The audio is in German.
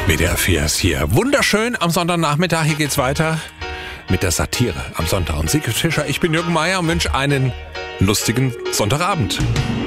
WDR 4 ist hier. Wunderschön am Sonntagnachmittag. Hier geht's weiter mit der Satire am Sonntag. Und Siegfried Fischer, ich bin Jürgen Meier und wünsche einen lustigen Sonntagabend.